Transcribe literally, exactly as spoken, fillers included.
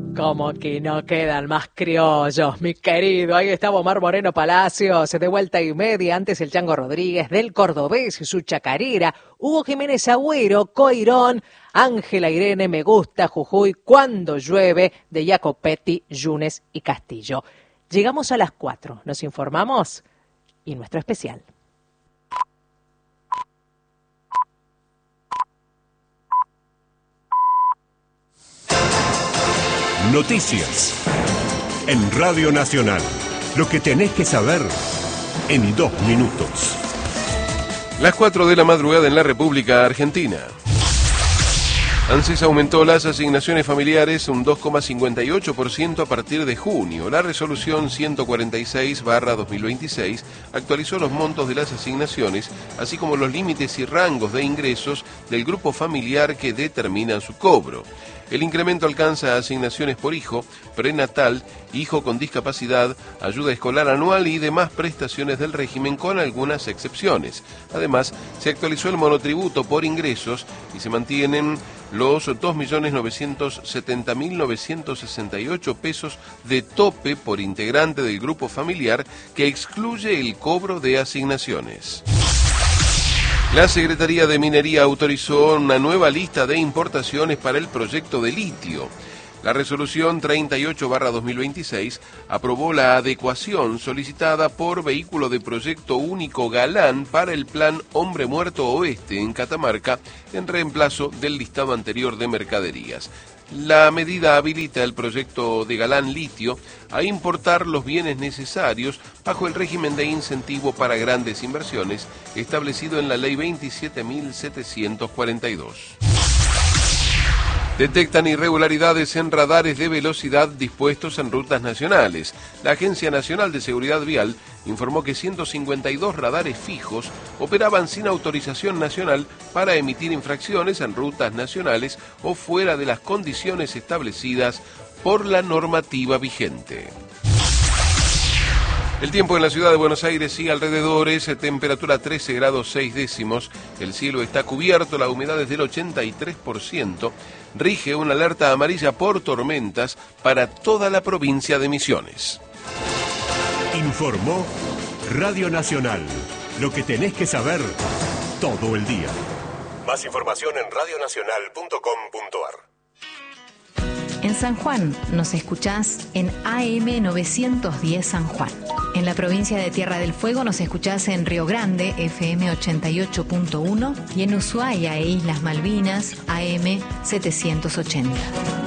Como que no quedan más criollos, mi querido. Ahí estaba Omar Moreno Palacios, de vuelta y media. Antes el Chango Rodríguez, del Cordobés y su chacarera. Hugo Jiménez Agüero, Coirón. Ángela Irene, Me Gusta, Jujuy, Cuando Llueve, de Jacopetti, Yunes y Castillo. Llegamos a las cuatro, nos informamos y nuestro especial. Noticias en Radio Nacional. Lo que tenés que saber en dos minutos. Las cuatro de la madrugada en la República Argentina. ANSES aumentó las asignaciones familiares un dos coma cincuenta y ocho por ciento a partir de junio. La resolución ciento cuarenta y seis barra dos mil veintiséis actualizó los montos de las asignaciones, así como los límites y rangos de ingresos del grupo familiar que determinan su cobro. El incremento alcanza asignaciones por hijo, prenatal, hijo con discapacidad, ayuda escolar anual y demás prestaciones del régimen, con algunas excepciones. Además, se actualizó el monotributo por ingresos y se mantienen los dos millones novecientos setenta mil novecientos sesenta y ocho pesos de tope por integrante del grupo familiar, que excluye el cobro de asignaciones. La Secretaría de Minería autorizó una nueva lista de importaciones para el proyecto de litio. La resolución treinta y ocho barra dos mil veintiséis aprobó la adecuación solicitada por Vehículo de Proyecto Único Galán para el Plan Hombre Muerto Oeste en Catamarca, en reemplazo del listado anterior de mercaderías. La medida habilita el proyecto de Galán Litio a importar los bienes necesarios bajo el régimen de incentivo para grandes inversiones establecido en la Ley veintisiete mil setecientos cuarenta y dos. Detectan irregularidades en radares de velocidad dispuestos en rutas nacionales. La Agencia Nacional de Seguridad Vial informó que ciento cincuenta y dos radares fijos operaban sin autorización nacional para emitir infracciones en rutas nacionales o fuera de las condiciones establecidas por la normativa vigente. El tiempo en la ciudad de Buenos Aires y alrededores, temperatura trece grados seis décimos, el cielo está cubierto, la humedad es del ochenta y tres por ciento, rige una alerta amarilla por tormentas para toda la provincia de Misiones. Informó Radio Nacional. Lo que tenés que saber todo el día. Más información en radio nacional punto com punto a r. En San Juan nos escuchás en A M novecientos diez San Juan. En la provincia de Tierra del Fuego nos escuchás en Río Grande, F M ochenta y ocho punto uno, y en Ushuaia e Islas Malvinas, A M setecientos ochenta.